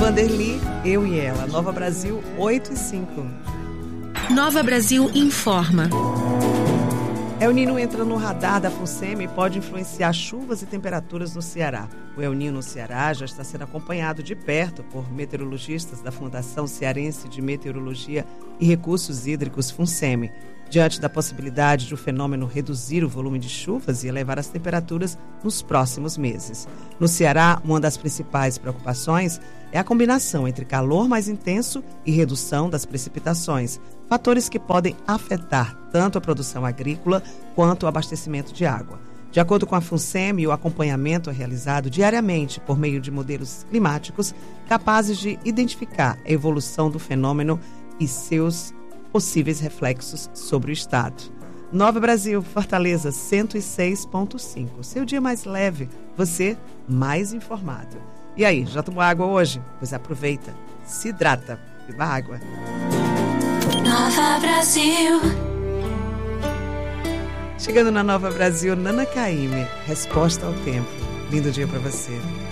Vanderly, eu e ela. Nova Brasil, 8h05. Nova Brasil informa. El Niño entra no radar da FUNSEMI e pode influenciar chuvas e temperaturas no Ceará. O El Niño no Ceará já está sendo acompanhado de perto por meteorologistas da Fundação Cearense de Meteorologia e Recursos Hídricos, FUNSEMI, diante da possibilidade de o fenômeno reduzir o volume de chuvas e elevar as temperaturas nos próximos meses. No Ceará, uma das principais preocupações é a combinação entre calor mais intenso e redução das precipitações, fatores que podem afetar tanto a produção agrícola quanto o abastecimento de água. De acordo com a FUNSEMI, o acompanhamento é realizado diariamente por meio de modelos climáticos capazes de identificar a evolução do fenômeno e seus possíveis reflexos sobre o estado. Nova Brasil, Fortaleza, 106.5. Seu dia mais leve, você mais informado. E aí, já tomou água hoje? Pois aproveita, se hidrata, beba água. Nova Brasil. Chegando na Nova Brasil, Nana Caymmi, Resposta ao Tempo. Lindo dia para você.